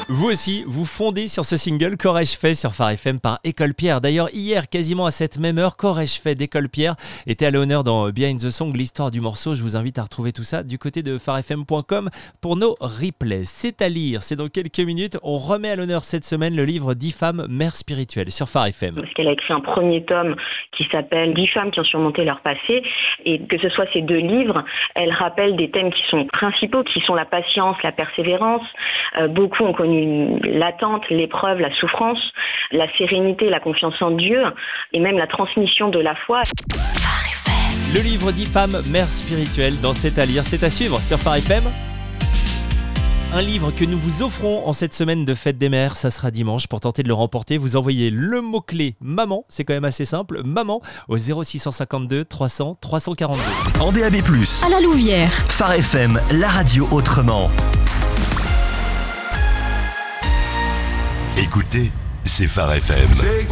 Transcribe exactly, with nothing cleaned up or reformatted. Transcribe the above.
Vous aussi, vous fondez sur ce single Qu'aurais-je fait sur Phare F M par École Pierre. D'ailleurs, hier, quasiment à cette même heure, Qu'aurais-je fait d'École Pierre était à l'honneur dans Behind the Song, l'histoire du morceau. Je vous invite à retrouver tout ça du côté de phare f m point com pour nos replays. C'est à lire, c'est dans quelques minutes. On remet à l'honneur cette semaine le livre dix femmes mères spirituelles sur Phare F M. Parce qu'elle a écrit un premier tome qui s'appelle dix femmes qui ont surmonté leur passé. Et que ce soit ces deux livres, elle rappelle des thèmes qui sont principaux, qui sont la patience, la persévérance. Euh, beaucoup ont connu l'attente, l'épreuve, la souffrance, la sérénité, la confiance en Dieu et même la transmission de la foi. Le livre dix femmes mères spirituelles dans C'est à lire, c'est à suivre sur Phare F M. Un livre que nous vous offrons en cette semaine de fête des mères, ça sera dimanche. Pour tenter de le remporter, vous envoyez le mot-clé maman, c'est quand même assez simple, maman, au zéro six cent cinquante-deux trois cents trois cent quarante-deux. En D A B plus, à la Louvière. Phare F M, la radio autrement. Écoutez, c'est Phare F M.